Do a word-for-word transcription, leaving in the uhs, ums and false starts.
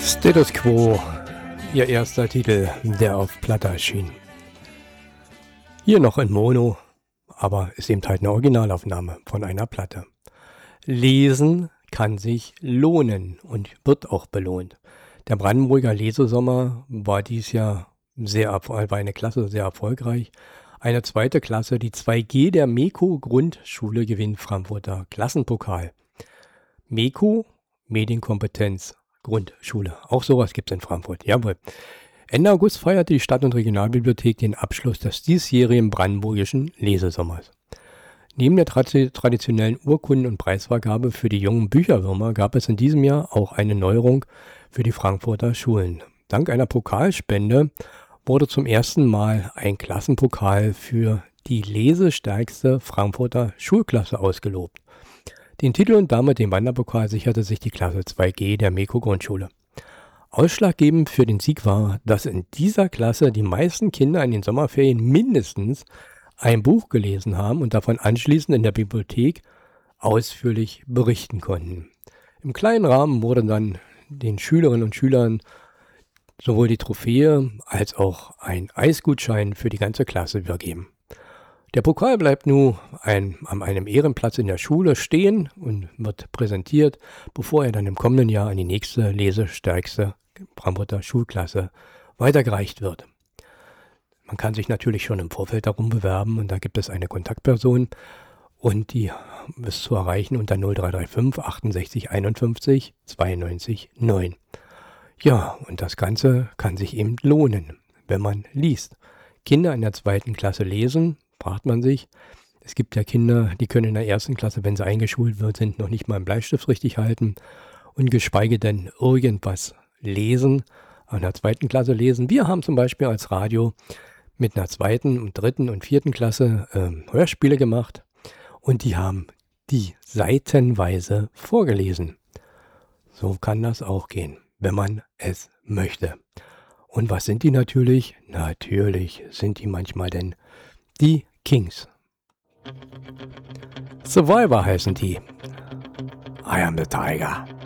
Status Quo, ihr erster Titel, der auf Platte erschien. Hier noch in Mono, aber ist eben halt eine Originalaufnahme von einer Platte. Lesen kann sich lohnen und wird auch belohnt. Der Brandenburger Lesesommer war dies Jahr sehr, war eine Klasse sehr erfolgreich. Eine zweite Klasse, die zwei G der MECO Grundschule, gewinnt Frankfurter Klassenpokal. MECO, Medienkompetenz Grundschule. Auch sowas gibt es in Frankfurt. Jawohl. Ende August feierte die Stadt- und Regionalbibliothek den Abschluss des diesjährigen brandenburgischen Lesesommers. Neben der tra- traditionellen Urkunden- und Preisvergabe für die jungen Bücherwürmer gab es in diesem Jahr auch eine Neuerung für die Frankfurter Schulen. Dank einer Pokalspende wurde zum ersten Mal ein Klassenpokal für die lesestärkste Frankfurter Schulklasse ausgelobt. Den Titel und damit den Wanderpokal sicherte sich die Klasse zwei G der MECO Grundschule. Ausschlaggebend für den Sieg war, dass in dieser Klasse die meisten Kinder in den Sommerferien mindestens ein Buch gelesen haben und davon anschließend in der Bibliothek ausführlich berichten konnten. Im kleinen Rahmen wurde dann den Schülerinnen und Schülern sowohl die Trophäe als auch ein Eisgutschein für die ganze Klasse übergeben. Der Pokal bleibt nun ein, an einem Ehrenplatz in der Schule stehen und wird präsentiert, bevor er dann im kommenden Jahr an die nächste lesestärkste Frankfurter Schulklasse weitergereicht wird. Man kann sich natürlich schon im Vorfeld darum bewerben und da gibt es eine Kontaktperson und die ist zu erreichen unter null drei drei fünf achtundsechzig einundfünfzig zweiundneunzig neun. Ja, und das Ganze kann sich eben lohnen, wenn man liest. Kinder in der zweiten Klasse lesen, fragt man sich. Es gibt ja Kinder, die können in der ersten Klasse, wenn sie eingeschult sind, noch nicht mal einen Bleistift richtig halten und geschweige denn irgendwas lesen, in der zweiten Klasse lesen. Wir haben zum Beispiel als Radio mit einer zweiten und dritten und vierten Klasse äh, Hörspiele gemacht und die haben die seitenweise vorgelesen. So kann das auch gehen, wenn man es möchte. Und was sind die natürlich? Natürlich sind die manchmal denn die Kings. Survivor heißen die. I am the Tiger.